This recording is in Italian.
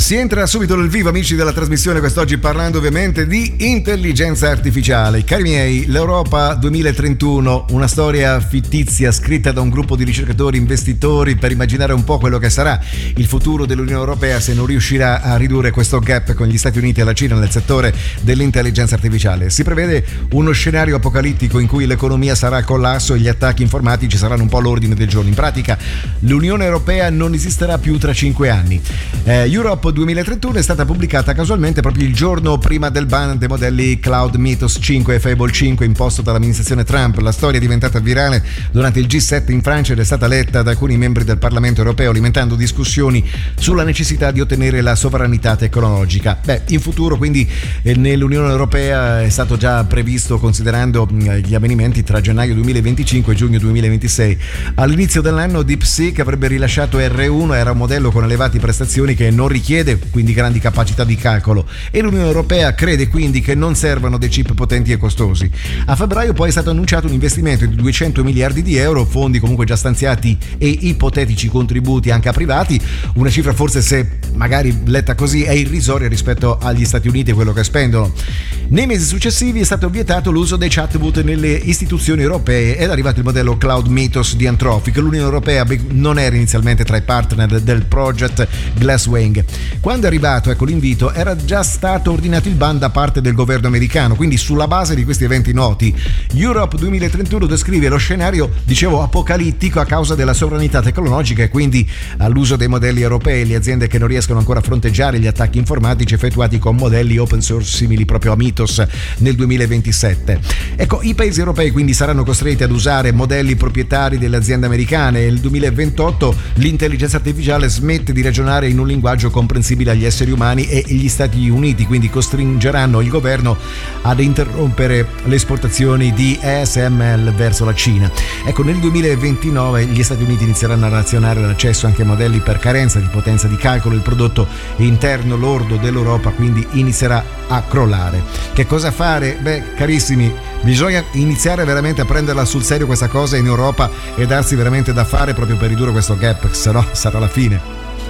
Si entra subito nel vivo, amici della trasmissione, quest'oggi parlando ovviamente di intelligenza artificiale. Cari miei, l'Europa 2031, una storia fittizia scritta da un gruppo di ricercatori investitori per immaginare un po' quello che sarà il futuro dell'Unione Europea se non riuscirà a ridurre questo gap con gli Stati Uniti e la Cina nel settore dell'intelligenza artificiale. Si prevede uno scenario apocalittico in cui l'economia sarà al collasso e gli attacchi informatici saranno un po' l'ordine del giorno. In pratica l'Unione Europea non esisterà più tra 5 anni. Europe 2031 è stata pubblicata casualmente proprio il giorno prima del ban dei modelli Cloud Mythos 5 e Fable 5 imposto dall'amministrazione Trump. La storia è diventata virale durante il G7 in Francia ed è stata letta da alcuni membri del Parlamento europeo, alimentando discussioni sulla necessità di ottenere la sovranità tecnologica. In futuro quindi nell'Unione Europea è stato già previsto, considerando gli avvenimenti tra gennaio 2025 e giugno 2026. All'inizio dell'anno DeepSeek avrebbe rilasciato R1, era un modello con elevate prestazioni che non richiede quindi grandi capacità di calcolo, e l'Unione Europea crede quindi che non servano dei chip potenti e costosi. A febbraio poi è stato annunciato un investimento di 200 miliardi di euro, fondi comunque già stanziati e ipotetici contributi anche a privati, una cifra forse, se magari letta così, è irrisoria rispetto agli Stati Uniti e quello che spendono. Nei mesi successivi è stato vietato l'uso dei chatbot nelle istituzioni europee ed è arrivato il modello Cloud Mythos di Anthropic. L'Unione Europea non era inizialmente tra i partner del project Glasswing. Quando è arrivato, l'invito, era già stato ordinato il ban da parte del governo americano, quindi sulla base di questi eventi noti Europe 2031 descrive lo scenario, dicevo, apocalittico a causa della sovranità tecnologica e quindi all'uso dei modelli europei, le aziende che non riescono ancora a fronteggiare gli attacchi informatici effettuati con modelli open source simili proprio a Mythos nel 2027. I paesi europei quindi saranno costretti ad usare modelli proprietari delle aziende americane e nel 2028 l'intelligenza artificiale smette di ragionare in un linguaggio comprensibile agli esseri umani e gli Stati Uniti quindi costringeranno il governo ad interrompere le esportazioni di ASML verso la Cina. Nel 2029 gli Stati Uniti inizieranno a razionare l'accesso anche a modelli per carenza di potenza di calcolo, il prodotto interno lordo dell'Europa quindi inizierà a crollare. Che cosa fare? Carissimi, bisogna iniziare veramente a prenderla sul serio questa cosa in Europa e darsi veramente da fare proprio per ridurre questo gap, se no sarà la fine.